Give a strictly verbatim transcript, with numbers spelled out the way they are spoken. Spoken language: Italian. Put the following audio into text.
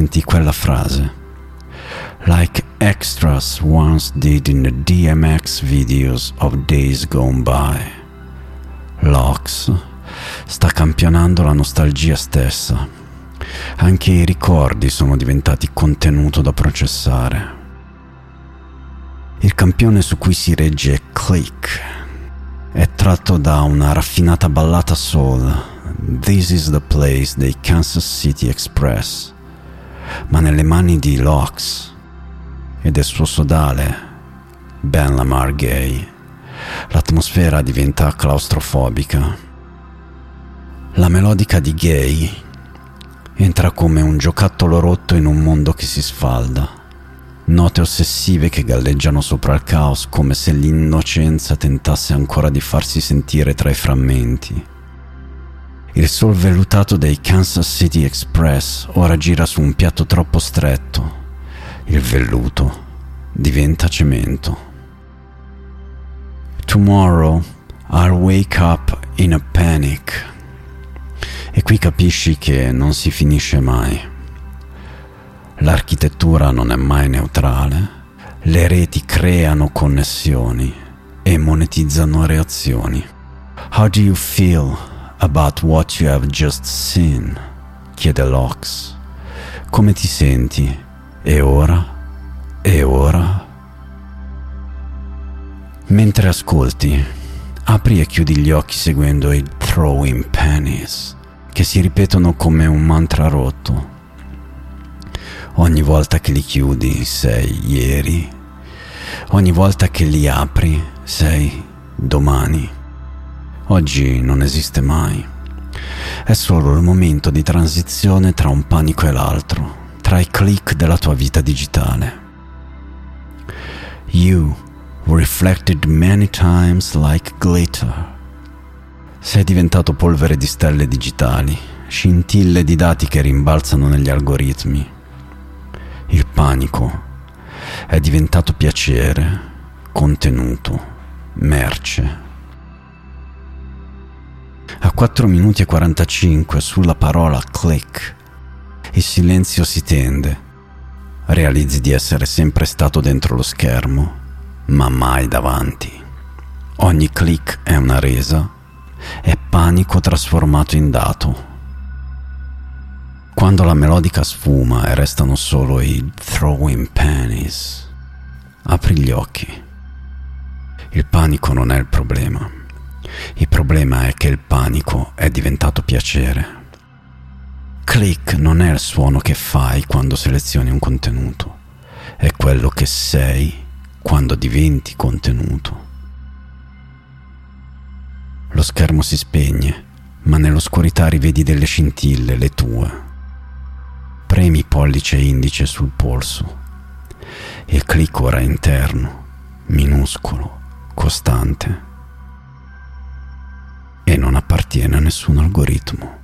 sentì quella frase. Like extras once did in the D M X videos of days gone by. Lox sta campionando la nostalgia stessa. Anche i ricordi sono diventati contenuto da processare. Il campione su cui si regge Click è tratto da una raffinata ballata soul, This is the place dei Kansas City Express, ma nelle mani di Lox e del suo sodale Ben Lamar Gay l'atmosfera diventa claustrofobica. La melodica di Gay entra come un giocattolo rotto in un mondo che si sfalda, note ossessive che galleggiano sopra il caos come se l'innocenza tentasse ancora di farsi sentire tra i frammenti. Il soul vellutato dei Kansas City Express ora gira su un piatto troppo stretto. Il velluto diventa cemento. Tomorrow I'll wake up in a panic. E qui capisci che non si finisce mai. L'architettura non è mai neutrale. Le reti creano connessioni e monetizzano reazioni. How do you feel about what you have just seen? Chiede Lox. Come ti senti? E ora? E ora? Mentre ascolti, apri e chiudi gli occhi seguendo i throwing pennies, che si ripetono come un mantra rotto. Ogni volta che li chiudi sei ieri, ogni volta che li apri sei domani. Oggi non esiste mai. È solo il momento di transizione tra un panico e l'altro, tra i click della tua vita digitale. You reflected many times like glitter. Sei diventato polvere di stelle digitali, scintille di dati che rimbalzano negli algoritmi. Il panico è diventato piacere, contenuto, merce. A quattro minuti e quarantacinque sulla parola click, il silenzio si tende. Realizzi di essere sempre stato dentro lo schermo, ma mai davanti. Ogni click è una resa, è panico trasformato in dato. Quando la melodica sfuma e restano solo i throwing pennies, apri gli occhi. Il panico non è il problema. Il problema è che il panico è diventato piacere. Click non è il suono che fai quando selezioni un contenuto, è quello che sei quando diventi contenuto. Lo schermo si spegne, ma nell'oscurità rivedi delle scintille, le tue. Premi pollice e indice sul polso. Il click ora è interno, minuscolo, costante e non appartiene a nessun algoritmo.